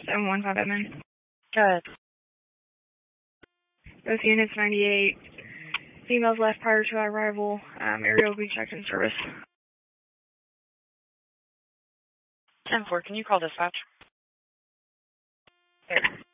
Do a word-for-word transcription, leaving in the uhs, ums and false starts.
seven one five admin. Go ahead. Both units, ninety-eight. Females left prior to our arrival. Um, area will be checked in service. ten four, can you call dispatch? There.